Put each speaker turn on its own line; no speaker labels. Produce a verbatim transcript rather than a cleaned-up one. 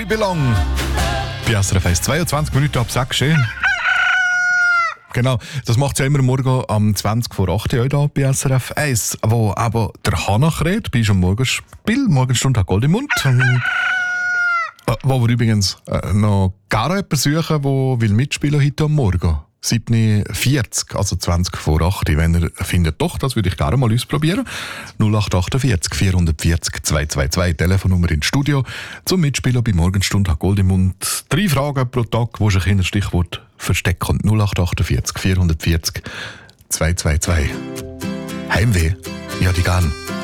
We Belong. Bei S R F eins, zweiundzwanzig Minuten ab sechs. Genau, das macht ja immer morgen am zwanzig vor acht hier bei S R F eins, wo aber der Hannach redet, bei unserem Morgenspiel, Morgenstunde hat Gold im Mund. Äh, wo wir übrigens äh, noch gar jemanden suchen, der will mitspielen heute am Morgen. sieben Uhr vierzig, also zwanzig vor acht. Wenn ihr findet, doch, das würde ich gerne mal ausprobieren. null acht acht vier vier vier vier zwei zwei zwei, Telefonnummer ins Studio. Zum Mitspielen bei Morgenstunde hat Gold im Mund. Drei Fragen pro Tag, wo sich in ein Stichwort verstecken. null acht acht vier vier vier vier zwei zwei zwei. Heimweh? Ja, die gern.